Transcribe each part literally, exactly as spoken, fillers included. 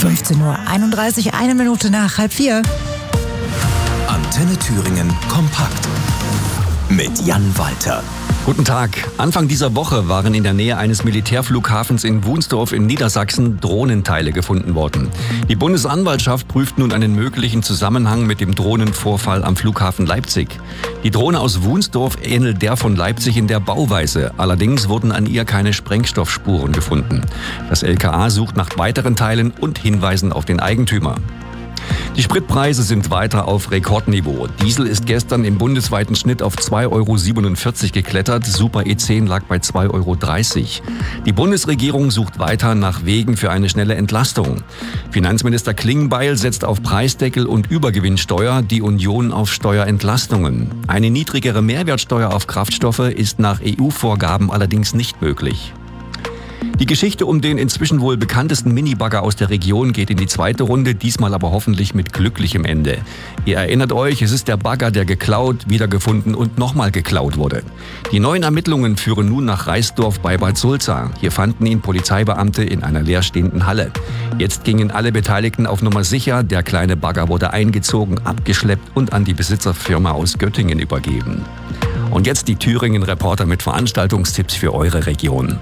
fünfzehn Uhr einunddreißig, eine Minute nach halb vier. Antenne Thüringen kompakt mit Jan Walter. Guten Tag. Anfang dieser Woche waren in der Nähe eines Militärflughafens in Wunsdorf in Niedersachsen Drohnenteile gefunden worden. Die Bundesanwaltschaft prüft nun einen möglichen Zusammenhang mit dem Drohnenvorfall am Flughafen Leipzig. Die Drohne aus Wunsdorf ähnelt der von Leipzig in der Bauweise. Allerdings wurden an ihr keine Sprengstoffspuren gefunden. Das L K A sucht nach weiteren Teilen und Hinweisen auf den Eigentümer. Die Spritpreise sind weiter auf Rekordniveau. Diesel ist gestern im bundesweiten Schnitt auf zwei Euro siebenundvierzig geklettert, Super E zehn lag bei zwei Euro dreißig. Die Bundesregierung sucht weiter nach Wegen für eine schnelle Entlastung. Finanzminister Klingbeil setzt auf Preisdeckel und Übergewinnsteuer, die Union auf Steuerentlastungen. Eine niedrigere Mehrwertsteuer auf Kraftstoffe ist nach E U-Vorgaben allerdings nicht möglich. Die Geschichte um den inzwischen wohl bekanntesten Minibagger aus der Region geht in die zweite Runde, diesmal aber hoffentlich mit glücklichem Ende. Ihr erinnert euch, es ist der Bagger, der geklaut, wiedergefunden und nochmal geklaut wurde. Die neuen Ermittlungen führen nun nach Reisdorf bei Bad Sulza. Hier fanden ihn Polizeibeamte in einer leerstehenden Halle. Jetzt gingen alle Beteiligten auf Nummer sicher. Der kleine Bagger wurde eingezogen, abgeschleppt und an die Besitzerfirma aus Göttingen übergeben. Und jetzt die Thüringen-Reporter mit Veranstaltungstipps für eure Region.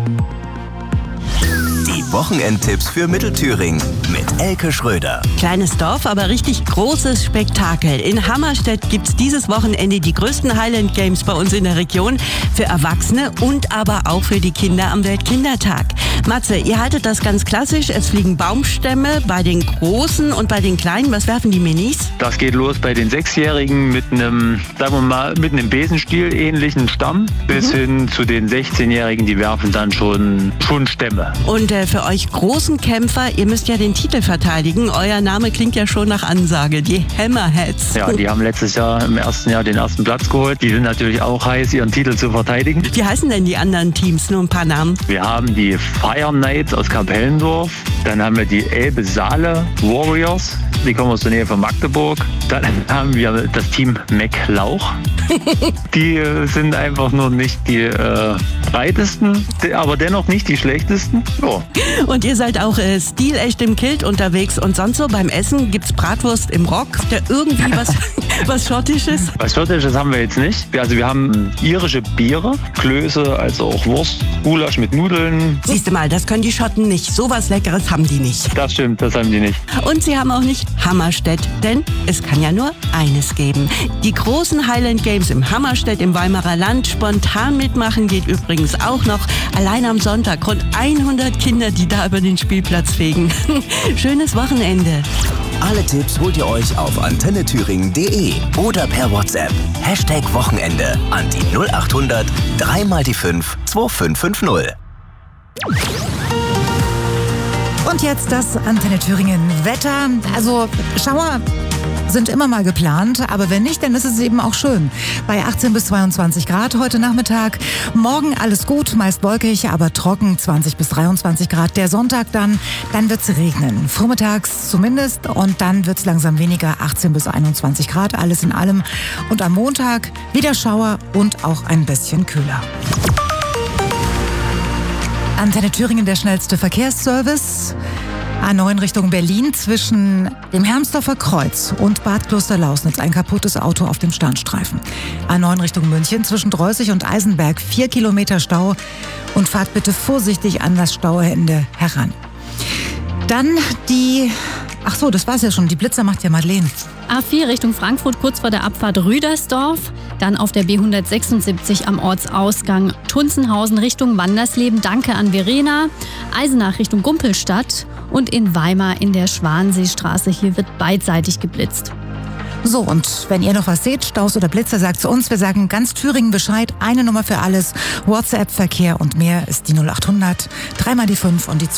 Wochenendtipps für Mittelthüringen mit Elke Schröder. Kleines Dorf, aber richtig großes Spektakel. In Hammerstedt gibt's dieses Wochenende die größten Highland Games bei uns in der Region für Erwachsene und aber auch für die Kinder am Weltkindertag. Matze, ihr haltet das ganz klassisch. Es fliegen Baumstämme bei den Großen und bei den Kleinen. Was werfen die Minis? Das geht los bei den Sechsjährigen mit einem, sagen wir mal, mit einem Besenstiel ähnlichen Stamm bis mhm. hin zu den sechzehnjährigen, die werfen dann schon, schon Stämme. Und äh, für euch großen Kämpfer, ihr müsst ja den Titel verteidigen. Euer Name klingt ja schon nach Ansage, die Hammerheads. Ja, die haben letztes Jahr im ersten Jahr den ersten Platz geholt. Die sind natürlich auch heiß, ihren Titel zu verteidigen. Wie heißen denn die anderen Teams? Nur ein paar Namen. Wir haben die Fire Knights aus Kapellendorf. Dann haben wir die Elbe Saale Warriors. Die kommen aus der Nähe von Magdeburg. Dann haben wir das Team McLauch. Die sind einfach nur nicht die äh, breitesten, aber dennoch nicht die schlechtesten. Oh. Und ihr seid auch äh, stilecht im Kilt unterwegs. Und sonst so beim Essen gibt's Bratwurst im Rock. Der irgendwie was, was Schottisches? Was Schottisches haben wir jetzt nicht. Also wir haben irische Biere, Klöße, also auch Wurst, Gulasch mit Nudeln. Siehst du mal, das können die Schotten nicht. So was Leckeres haben die nicht. Das stimmt, das haben die nicht. Und sie haben auch nicht Hammerstedt, denn es kann ja nur eines geben. Die großen Highland Games im Hammerstedt im Weimarer Land. Spontan mitmachen geht übrigens auch noch. Allein am Sonntag rund hundert Kinder, die da über den Spielplatz fegen. Schönes Wochenende. Alle Tipps holt ihr euch auf antenne thüringen punkt de oder per WhatsApp. Hashtag Wochenende an die null acht hundert drei mal die fünf zwei fünf fünf null. Und jetzt das Antenne Thüringen Wetter. Also Schauer sind immer mal geplant, aber wenn nicht, dann ist es eben auch schön. Bei achtzehn bis zweiundzwanzig Grad heute Nachmittag. Morgen alles gut, meist wolkig, aber trocken, zwanzig bis dreiundzwanzig Grad. Der Sonntag dann, dann wird's regnen. Vormittags zumindest und dann wird's langsam weniger, achtzehn bis einundzwanzig Grad, alles in allem. Und am Montag wieder Schauer und auch ein bisschen kühler. Antenne Thüringen, der schnellste Verkehrsservice. A neun Richtung Berlin zwischen dem Hermsdorfer Kreuz und Bad Klosterlausnitz ein kaputtes Auto auf dem Standstreifen. A neun Richtung München zwischen Dreußig und Eisenberg vier Kilometer Stau und fahrt bitte vorsichtig an das Stauende heran. Dann die, ach so, das war's ja schon, die Blitzer macht ja Madeleine. A vier Richtung Frankfurt kurz vor der Abfahrt Rüdersdorf, dann auf der B hundertsechsundsiebzig am Ortsausgang Tunzenhausen Richtung Wandersleben, danke an Verena, Eisenach Richtung Gumpelstadt und in Weimar in der Schwanseestraße, hier wird beidseitig geblitzt. So, und wenn ihr noch was seht, Staus oder Blitzer, sagt zu uns. Wir sagen ganz Thüringen Bescheid, eine Nummer für alles, WhatsApp-Verkehr und mehr ist die null acht hundert, drei mal die fünf und die